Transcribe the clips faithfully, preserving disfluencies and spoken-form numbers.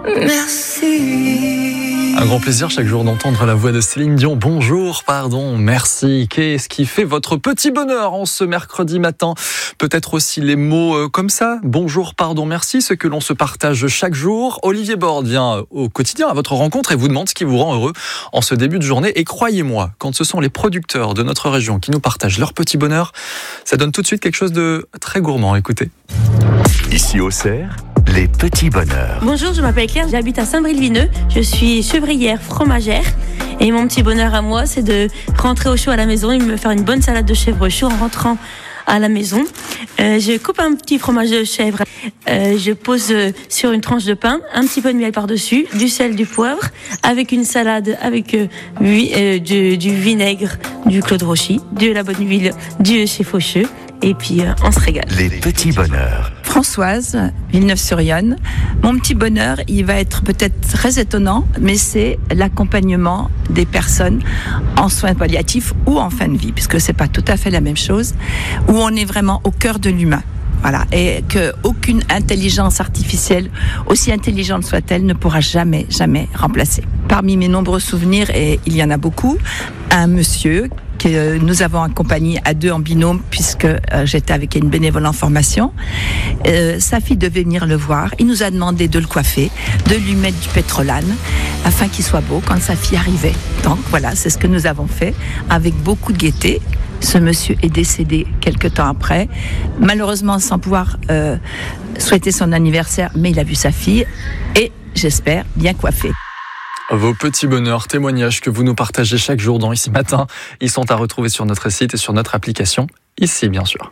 Merci. Un grand plaisir chaque jour d'entendre la voix de Céline Dion. Bonjour, pardon, merci. Qu'est-ce qui fait votre petit bonheur en ce mercredi matin? Peut-être aussi les mots euh, comme ça. Bonjour, pardon, merci. Ce que l'on se partage chaque jour. Olivier Borde vient au quotidien à votre rencontre et vous demande ce qui vous rend heureux en ce début de journée. Et croyez-moi, quand ce sont les producteurs de notre région qui nous partagent leur petit bonheur, ça donne tout de suite quelque chose de très gourmand. Écoutez. Ici au Cerf, les petits bonheurs. Bonjour, je m'appelle Claire, j'habite à Saint-Bril-Vineux. Je suis chevrière fromagère. Et mon petit bonheur à moi, c'est de rentrer au chaud à la maison et me faire une bonne salade de chèvre chaud en rentrant à la maison. Euh, je coupe un petit fromage de chèvre. Euh, je pose sur une tranche de pain, un petit peu de miel par-dessus, du sel, du poivre, avec une salade, avec euh, oui, euh, du, du vinaigre, du Claude Rochy, de la bonne huile, du chez Faucheux. Et puis, euh, on se régale. Les petits bonheurs. Françoise, Villeneuve-sur-Yonne. Mon petit bonheur, il va être peut-être très étonnant, mais c'est l'accompagnement des personnes en soins palliatifs ou en fin de vie, puisque c'est pas tout à fait la même chose, où on est vraiment au cœur de l'humain. Voilà, et qu'aucune intelligence artificielle, aussi intelligente soit-elle, ne pourra jamais, jamais remplacer. Parmi mes nombreux souvenirs, et il y en a beaucoup, un monsieur que nous avons accompagné à deux en binôme, puisque euh, j'étais avec une bénévole en formation. Euh, sa fille devait venir le voir. Il nous a demandé de le coiffer, de lui mettre du pétrolane, afin qu'il soit beau quand sa fille arrivait. Donc voilà, c'est ce que nous avons fait, avec beaucoup de gaieté. Ce monsieur est décédé quelques temps après, malheureusement sans pouvoir euh, souhaiter son anniversaire, mais il a vu sa fille et, j'espère, bien coiffée. Vos petits bonheurs, témoignages que vous nous partagez chaque jour dans Ici Matin, ils sont à retrouver sur notre site et sur notre application, ici bien sûr.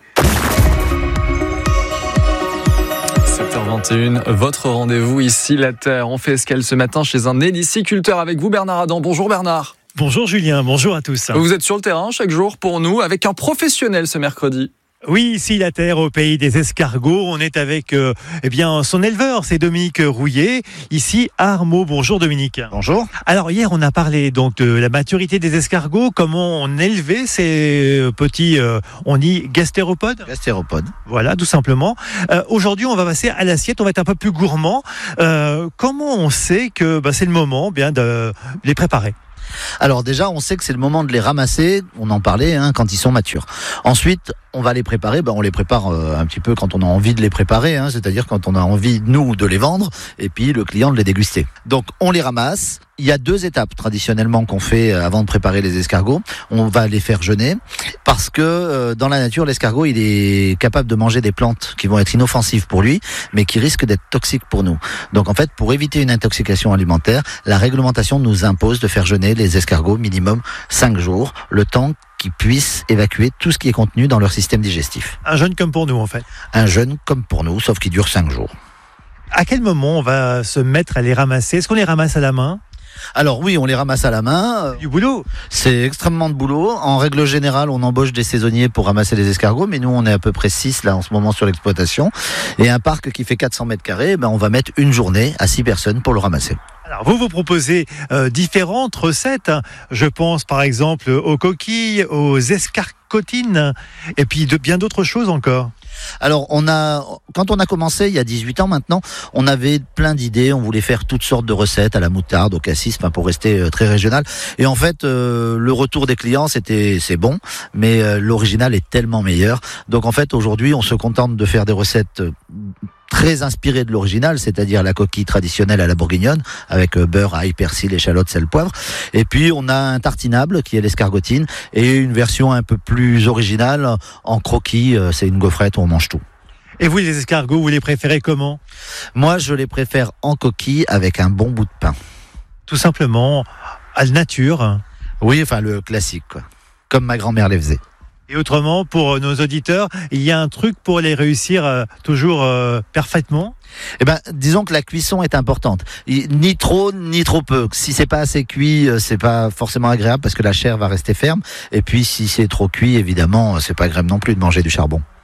sept heures vingt et une, votre rendez-vous ici la Terre. On fait escale ce matin chez un héliciculteur avec vous Bernard Adam. Bonjour Bernard. Bonjour Julien, bonjour à tous. Vous êtes sur le terrain chaque jour pour nous avec un professionnel ce mercredi. Oui, ici la Terre, au pays des escargots, on est avec euh, eh bien son éleveur, c'est Dominique Rouillet, ici à Armeau. Bonjour Dominique. Bonjour. Alors hier on a parlé donc de la maturité des escargots, comment on élevait ces petits, euh, on dit gastéropodes. Gastéropodes. Voilà, tout simplement. Euh, aujourd'hui on va passer à l'assiette, on va être un peu plus gourmand. Euh, comment on sait que bah, c'est le moment bien de les préparer? Alors déjà, on sait que c'est le moment de les ramasser, on en parlait, hein, quand ils sont matures. Ensuite, on va les préparer, ben on les prépare euh, un petit peu quand on a envie de les préparer, hein, c'est-à-dire quand on a envie, nous, de les vendre, et puis le client de les déguster. Donc, on les ramasse. Il y a deux étapes traditionnellement qu'on fait avant de préparer les escargots. On va les faire jeûner parce que euh, dans la nature, l'escargot, il est capable de manger des plantes qui vont être inoffensives pour lui, mais qui risquent d'être toxiques pour nous. Donc en fait, pour éviter une intoxication alimentaire, la réglementation nous impose de faire jeûner les escargots minimum cinq jours, le temps qu'ils puissent évacuer tout ce qui est contenu dans leur système digestif. Un jeûne comme pour nous en fait. Un jeûne comme pour nous, sauf qu'il dure cinq jours. À quel moment on va se mettre à les ramasser? Est-ce qu'on les ramasse à la main? Alors oui, on les ramasse à la main. Du boulot. C'est extrêmement de boulot. En règle générale, on embauche des saisonniers pour ramasser les escargots, mais nous, on est à peu près six là en ce moment sur l'exploitation. Et un parc qui fait quatre cents mètres carrés, ben, on va mettre une journée à six personnes pour le ramasser. Alors vous vous proposez euh, différentes recettes. Je pense par exemple aux coquilles, aux escargotines, et puis de bien d'autres choses encore. Alors, on a, quand on a commencé il y a dix-huit ans maintenant, on avait plein d'idées. On voulait faire toutes sortes de recettes à la moutarde, au cassis, enfin pour rester euh, très régional. Et en fait, euh, le retour des clients, c'était, c'est bon, mais euh, l'original est tellement meilleur. Donc en fait, aujourd'hui, on se contente de faire des recettes euh, très inspiré de l'original, c'est-à-dire la coquille traditionnelle à la bourguignonne, avec beurre, ail, persil, échalote, sel, poivre. Et puis, on a un tartinable, qui est l'escargotine, et une version un peu plus originale, en croquis, c'est une gaufrette où on mange tout. Et vous, les escargots, vous les préférez comment? Moi, je les préfère en coquille, avec un bon bout de pain. Tout simplement, à la nature? Oui, enfin, le classique, quoi. Comme ma grand-mère les faisait. Et autrement, pour nos auditeurs, il y a un truc pour les réussir euh, toujours euh, parfaitement? Eh ben, disons que la cuisson est importante. Ni trop, ni trop peu. Si c'est pas assez cuit, c'est pas forcément agréable parce que la chair va rester ferme. Et puis, si c'est trop cuit, évidemment, c'est pas agréable non plus de manger du charbon.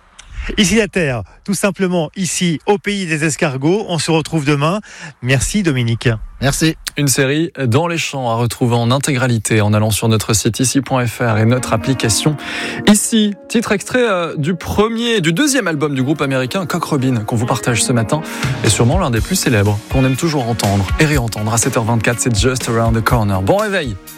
Ici la Terre, tout simplement ici au pays des escargots. On se retrouve demain. Merci Dominique. Merci. Une série dans les champs à retrouver en intégralité en allant sur notre site ici point f r et notre application Ici. Titre extrait euh, du premier, du deuxième album du groupe américain Cock Robin qu'on vous partage ce matin et sûrement l'un des plus célèbres qu'on aime toujours entendre et réentendre à sept heures vingt-quatre. C'est Just Around the Corner. Bon réveil.